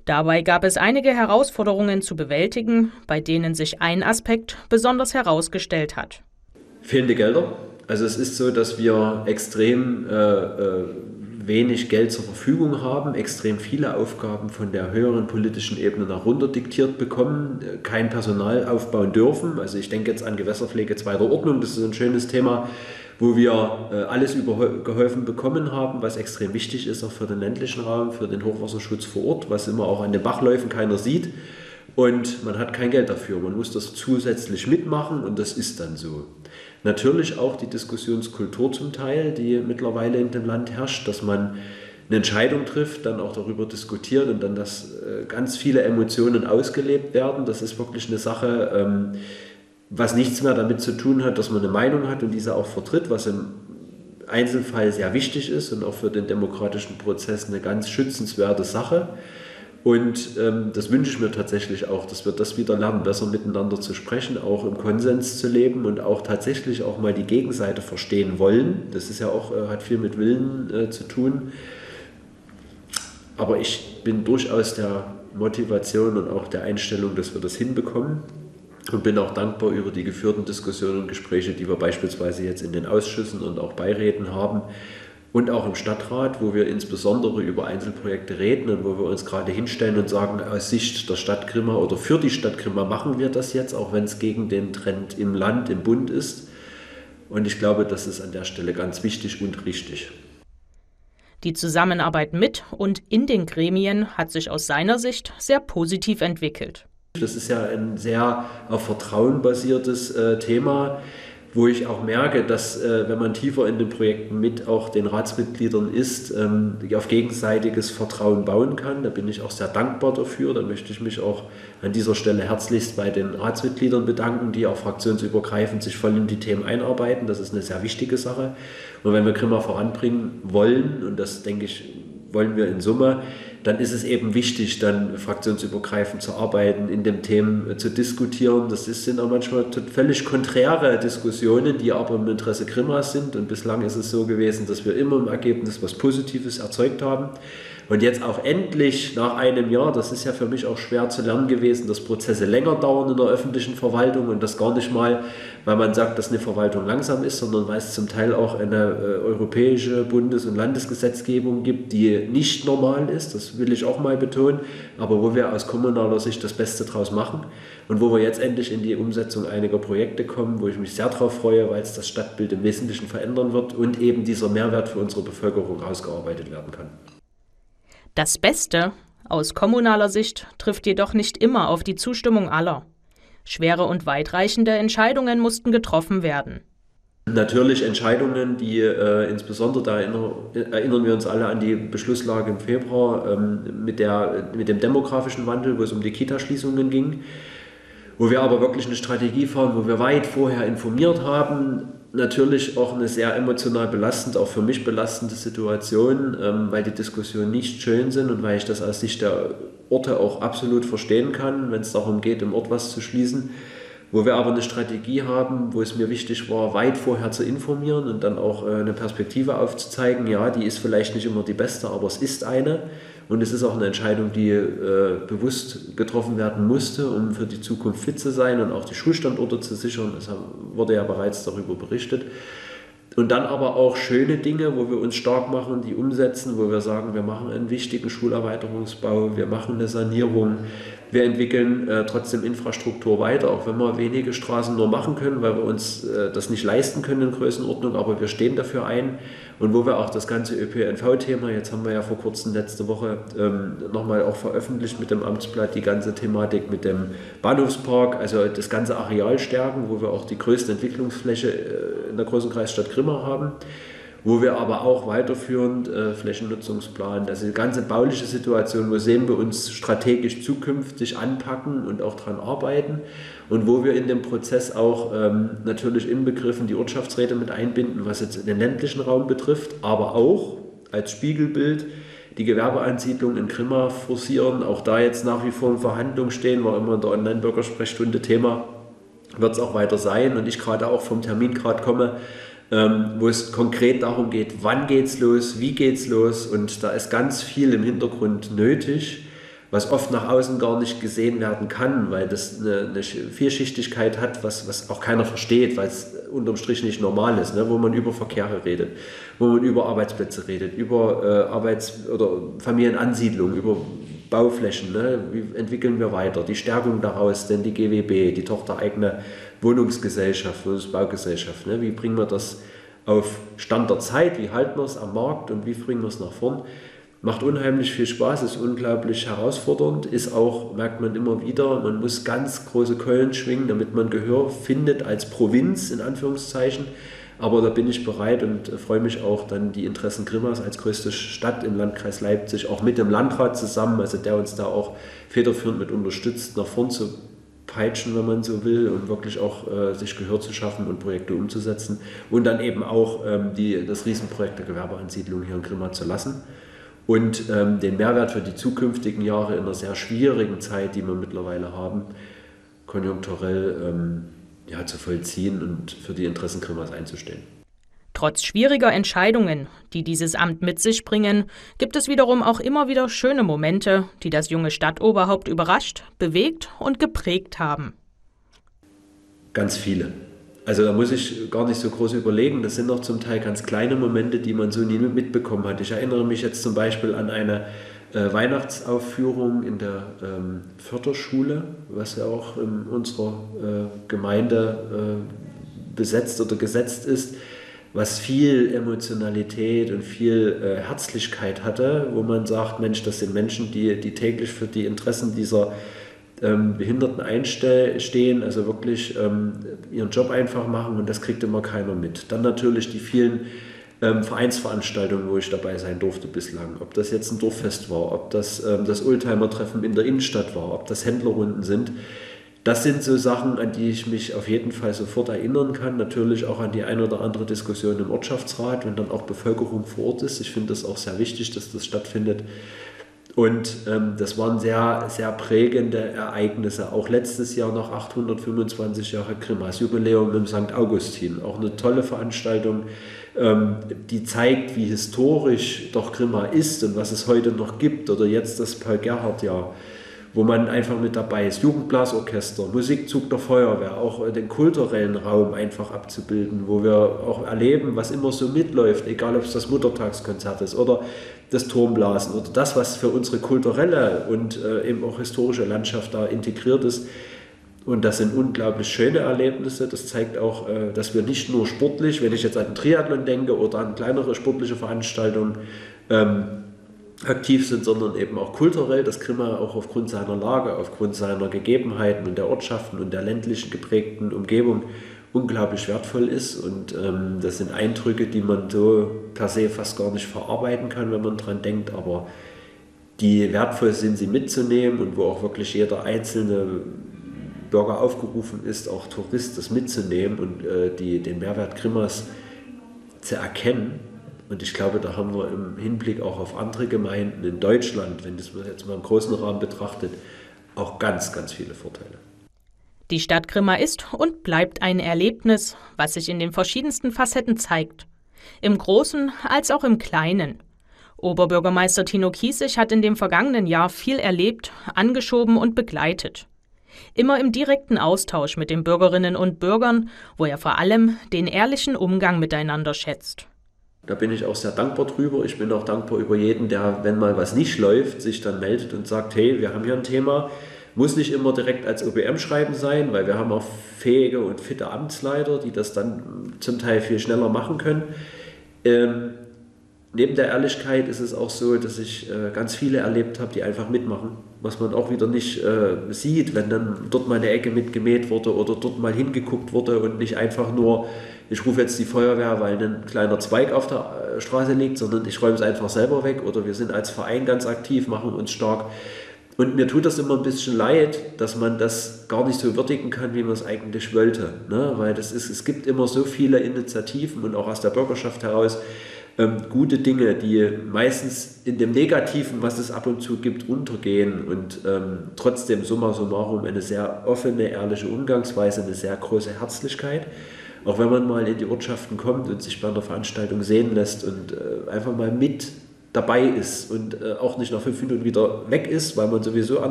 Dabei gab es einige Herausforderungen zu bewältigen, bei denen sich ein Aspekt besonders herausgestellt hat. Fehlende Gelder. Also es ist so, dass wir extrem wenig Geld zur Verfügung haben, extrem viele Aufgaben von der höheren politischen Ebene nach runter diktiert bekommen, kein Personal aufbauen dürfen. Also ich denke jetzt an Gewässerpflege zweiter Ordnung, das ist ein schönes Thema, wo wir alles übergeholfen bekommen haben, was extrem wichtig ist, auch für den ländlichen Raum, für den Hochwasserschutz vor Ort, was immer auch an den Bachläufen keiner sieht. Und man hat kein Geld dafür, man muss das zusätzlich mitmachen und das ist dann so. Natürlich auch die Diskussionskultur zum Teil, die mittlerweile in dem Land herrscht, dass man eine Entscheidung trifft, dann auch darüber diskutiert und dann, dass ganz viele Emotionen ausgelebt werden. Das ist wirklich eine Sache, was nichts mehr damit zu tun hat, dass man eine Meinung hat und diese auch vertritt, was im Einzelfall sehr wichtig ist und auch für den demokratischen Prozess eine ganz schützenswerte Sache. Und das wünsche ich mir tatsächlich auch, dass wir das wieder lernen, besser miteinander zu sprechen, auch im Konsens zu leben und auch tatsächlich auch mal die Gegenseite verstehen wollen. Das ist ja auch, hat viel mit Willen zu tun. Aber ich bin durchaus der Motivation und auch der Einstellung, dass wir das hinbekommen. Und bin auch dankbar über die geführten Diskussionen und Gespräche, die wir beispielsweise jetzt in den Ausschüssen und auch Beiräten haben. Und auch im Stadtrat, wo wir insbesondere über Einzelprojekte reden und wo wir uns gerade hinstellen und sagen, aus Sicht der Stadt Grimma oder für die Stadt Grimma machen wir das jetzt, auch wenn es gegen den Trend im Land, im Bund ist. Und ich glaube, das ist an der Stelle ganz wichtig und richtig. Die Zusammenarbeit mit und in den Gremien hat sich aus seiner Sicht sehr positiv entwickelt. Das ist ja ein sehr auf Vertrauen basiertes Thema, wo ich auch merke, dass wenn man tiefer in den Projekten mit auch den Ratsmitgliedern ist, auf gegenseitiges Vertrauen bauen kann. Da bin ich auch sehr dankbar dafür. Da möchte ich mich auch an dieser Stelle herzlichst bei den Ratsmitgliedern bedanken, die auch fraktionsübergreifend sich voll in die Themen einarbeiten. Das ist eine sehr wichtige Sache. Und wenn wir Grimma voranbringen wollen, und das denke ich, wollen wir in Summe, dann ist es eben wichtig, dann fraktionsübergreifend zu arbeiten, in den Themen zu diskutieren. Das sind auch manchmal völlig konträre Diskussionen, die aber im Interesse Grimmas sind. Und bislang ist es so gewesen, dass wir immer im Ergebnis was Positives erzeugt haben. Und jetzt auch endlich nach einem Jahr, das ist ja für mich auch schwer zu lernen gewesen, dass Prozesse länger dauern in der öffentlichen Verwaltung und das gar nicht mal, weil man sagt, dass eine Verwaltung langsam ist, sondern weil es zum Teil auch eine europäische Bundes- und Landesgesetzgebung gibt, die nicht normal ist, das will ich auch mal betonen, aber wo wir aus kommunaler Sicht das Beste draus machen und wo wir jetzt endlich in die Umsetzung einiger Projekte kommen, wo ich mich sehr darauf freue, weil es das Stadtbild im Wesentlichen verändern wird und eben dieser Mehrwert für unsere Bevölkerung ausgearbeitet werden kann. Das Beste aus kommunaler Sicht trifft jedoch nicht immer auf die Zustimmung aller. Schwere und weitreichende Entscheidungen mussten getroffen werden. Natürlich Entscheidungen, die insbesondere, da erinnern wir uns alle an die Beschlusslage im Februar mit dem demografischen Wandel, wo es um die Kita-Schließungen ging, wo wir aber wirklich eine Strategie fahren, wo wir weit vorher informiert haben. Natürlich auch eine sehr emotional belastende, auch für mich belastende Situation, weil die Diskussionen nicht schön sind und weil ich das aus Sicht der Orte auch absolut verstehen kann, wenn es darum geht, im Ort was zu schließen. Wo wir aber eine Strategie haben, wo es mir wichtig war, weit vorher zu informieren und dann auch eine Perspektive aufzuzeigen. Ja, die ist vielleicht nicht immer die beste, aber es ist eine. Und es ist auch eine Entscheidung, die bewusst getroffen werden musste, um für die Zukunft fit zu sein und auch die Schulstandorte zu sichern. Es wurde ja bereits darüber berichtet. Und dann aber auch schöne Dinge, wo wir uns stark machen, die umsetzen, wo wir sagen, wir machen einen wichtigen Schulerweiterungsbau, wir machen eine Sanierung, wir entwickeln trotzdem Infrastruktur weiter, auch wenn wir wenige Straßen nur machen können, weil wir uns das nicht leisten können in Größenordnung, aber wir stehen dafür ein. Und wo wir auch das ganze ÖPNV-Thema, jetzt haben wir ja vor kurzem letzte Woche nochmal auch veröffentlicht mit dem Amtsblatt, die ganze Thematik mit dem Bahnhofspark, also das ganze Areal stärken, wo wir auch die größte Entwicklungsfläche in der großen Kreisstadt Grimma haben. Wo wir aber auch weiterführend Flächennutzungsplan, also die ganze bauliche Situation, wo sehen wir uns strategisch zukünftig anpacken und auch dran arbeiten und wo wir in dem Prozess auch natürlich inbegriffen die Ortschaftsräte mit einbinden, was jetzt den ländlichen Raum betrifft, aber auch als Spiegelbild die Gewerbeansiedlung in Grimma forcieren, auch da jetzt nach wie vor in Verhandlungen stehen, war immer in der Online-Bürgersprechstunde Thema, wird es auch weiter sein und ich gerade auch vom Termingrad komme, wo es konkret darum geht, wann geht's los, wie geht's los und da ist ganz viel im Hintergrund nötig, was oft nach außen gar nicht gesehen werden kann, weil das eine Vielschichtigkeit hat, was auch keiner versteht, weil es unterm Strich nicht normal ist, ne? Wo man über Verkehre redet, wo man über Arbeitsplätze redet, über oder Familienansiedlung, über Bauflächen, ne? Wie entwickeln wir weiter, die Stärkung daraus, denn die GWB, die tochtereigene Wohnungsgesellschaft, Wohnungsbaugesellschaft, ne? Wie bringen wir das auf Stand der Zeit, wie halten wir es am Markt und wie bringen wir es nach vorn? Macht unheimlich viel Spaß, ist unglaublich herausfordernd, ist auch, merkt man immer wieder, man muss ganz große Keulen schwingen, damit man Gehör findet als Provinz, in Anführungszeichen. Aber da bin ich bereit und freue mich auch, dann die Interessen Grimmas als größte Stadt im Landkreis Leipzig, auch mit dem Landrat zusammen, also der uns da auch federführend mit unterstützt, nach vorn zu peitschen, wenn man so will, und wirklich auch sich Gehör zu schaffen und Projekte umzusetzen und dann eben auch das Riesenprojekt der Gewerbeansiedlung hier in Grimma zu lassen. Und den Mehrwert für die zukünftigen Jahre in einer sehr schwierigen Zeit, die wir mittlerweile haben, konjunkturell zu vollziehen und für die Interessen Grimmas einzustehen. Trotz schwieriger Entscheidungen, die dieses Amt mit sich bringen, gibt es wiederum auch immer wieder schöne Momente, die das junge Stadtoberhaupt überrascht, bewegt und geprägt haben. Ganz viele. Also da muss ich gar nicht so groß überlegen. Das sind auch zum Teil ganz kleine Momente, die man so nie mitbekommen hat. Ich erinnere mich jetzt zum Beispiel an eine Weihnachtsaufführung in der Förderschule, was ja auch in unserer Gemeinde besetzt oder gesetzt ist, was viel Emotionalität und viel Herzlichkeit hatte, wo man sagt, Mensch, das sind Menschen, die täglich für die Interessen dieser Behinderten einstehen, also wirklich ihren Job einfach machen, und das kriegt immer keiner mit. Dann natürlich die vielen Vereinsveranstaltungen, wo ich dabei sein durfte bislang. Ob das jetzt ein Dorffest war, ob das das Oldtimer-Treffen in der Innenstadt war, ob das Händlerrunden sind. Das sind so Sachen, an die ich mich auf jeden Fall sofort erinnern kann. Natürlich auch an die eine oder andere Diskussion im Ortschaftsrat, wenn dann auch Bevölkerung vor Ort ist. Ich finde das auch sehr wichtig, dass das stattfindet. Und das waren sehr, sehr prägende Ereignisse. Auch letztes Jahr noch 825 Jahre Grimmas Jubiläum im St. Augustin. Auch eine tolle Veranstaltung, die zeigt, wie historisch doch Grimma ist und was es heute noch gibt. Oder jetzt das Paul-Gerhardt-Jahr, wo man einfach mit dabei ist. Jugendblasorchester, Musikzug der Feuerwehr, auch den kulturellen Raum einfach abzubilden, wo wir auch erleben, was immer so mitläuft, egal ob es das Muttertagskonzert ist oder das Turmblasen oder das, was für unsere kulturelle und eben auch historische Landschaft da integriert ist. Und das sind unglaublich schöne Erlebnisse. Das zeigt auch, dass wir nicht nur sportlich, wenn ich jetzt an den Triathlon denke oder an kleinere sportliche Veranstaltungen, aktiv sind, sondern eben auch kulturell, dass Grimma auch aufgrund seiner Lage, aufgrund seiner Gegebenheiten und der Ortschaften und der ländlichen geprägten Umgebung unglaublich wertvoll ist. Und das sind Eindrücke, die man so per se fast gar nicht verarbeiten kann, wenn man dran denkt, aber die wertvoll sind, sie mitzunehmen, und wo auch wirklich jeder einzelne Bürger aufgerufen ist, auch Tourist, das mitzunehmen und den Mehrwert Grimmas zu erkennen. Und ich glaube, da haben wir im Hinblick auch auf andere Gemeinden in Deutschland, wenn das man jetzt mal im großen Rahmen betrachtet, auch ganz, ganz viele Vorteile. Die Stadt Grimma ist und bleibt ein Erlebnis, was sich in den verschiedensten Facetten zeigt. Im Großen als auch im Kleinen. Oberbürgermeister Tino Kiesig hat in dem vergangenen Jahr viel erlebt, angeschoben und begleitet. Immer im direkten Austausch mit den Bürgerinnen und Bürgern, wo er vor allem den ehrlichen Umgang miteinander schätzt. Da bin ich auch sehr dankbar drüber. Ich bin auch dankbar über jeden, der, wenn mal was nicht läuft, sich dann meldet und sagt, hey, wir haben hier ein Thema. Muss nicht immer direkt als OBM-Schreiben sein, weil wir haben auch fähige und fitte Amtsleiter, die das dann zum Teil viel schneller machen können. Neben der Ehrlichkeit ist es auch so, dass ich ganz viele erlebt habe, die einfach mitmachen, was man auch wieder nicht sieht, wenn dann dort mal eine Ecke mitgemäht wurde oder dort mal hingeguckt wurde und nicht einfach nur, ich rufe jetzt die Feuerwehr, weil ein kleiner Zweig auf der Straße liegt, sondern ich räume es einfach selber weg, oder wir sind als Verein ganz aktiv, machen uns stark. Und mir tut das immer ein bisschen leid, dass man das gar nicht so würdigen kann, wie man es eigentlich wollte. Ne? Weil es gibt immer so viele Initiativen und auch aus der Bürgerschaft heraus gute Dinge, die meistens in dem Negativen, was es ab und zu gibt, untergehen, und trotzdem summa summarum eine sehr offene, ehrliche Umgangsweise, eine sehr große Herzlichkeit. Auch wenn man mal in die Ortschaften kommt und sich bei einer Veranstaltung sehen lässt und einfach mal dabei ist und auch nicht nach 5 Minuten wieder weg ist, weil man sowieso